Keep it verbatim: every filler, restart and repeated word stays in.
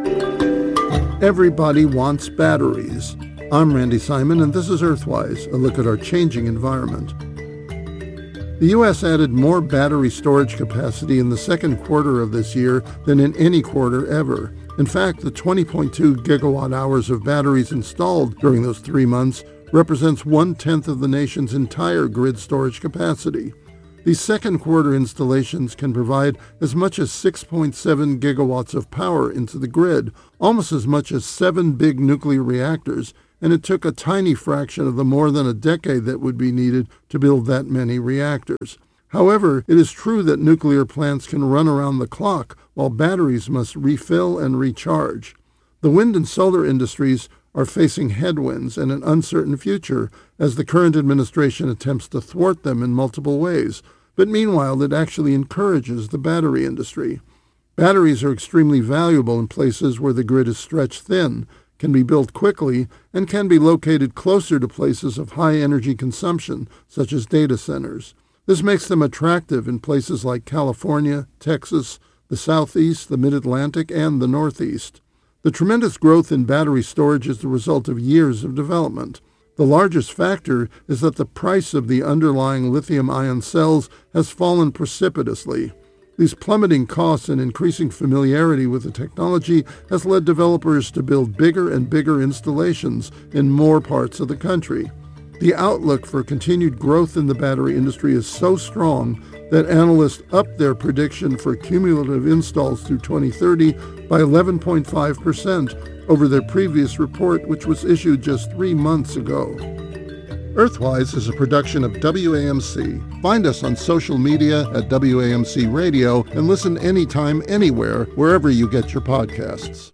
Everybody wants batteries. I'm Randy Simon, and this is Earthwise, a look at our changing environment. The U S added more battery storage capacity in the second quarter of this year than in any quarter ever. In fact, the twenty point two gigawatt hours of batteries installed during those three months represents one-tenth of the nation's entire grid storage capacity. These second quarter installations can provide as much as six point seven gigawatts of power into the grid, almost as much as seven big nuclear reactors, and it took a tiny fraction of the more than a decade that would be needed to build that many reactors. However, it is true that nuclear plants can run around the clock while batteries must refill and recharge. The wind and solar industries are facing headwinds and an uncertain future as the current administration attempts to thwart them in multiple ways, but meanwhile it actually encourages the battery industry. Batteries are extremely valuable in places where the grid is stretched thin, can be built quickly, and can be located closer to places of high energy consumption, such as data centers. This makes them attractive in places like California, Texas, the Southeast, the Mid-Atlantic, and the Northeast. The tremendous growth in battery storage is the result of years of development. The largest factor is that the price of the underlying lithium-ion cells has fallen precipitously. These plummeting costs and increasing familiarity with the technology has led developers to build bigger and bigger installations in more parts of the country. The outlook for continued growth in the battery industry is so strong that analysts upped their prediction for cumulative installs through twenty thirty by eleven point five percent over their previous report, which was issued just three months ago. Earthwise is a production of W A M C. Find us on social media at W A M C Radio and listen anytime, anywhere, wherever you get your podcasts.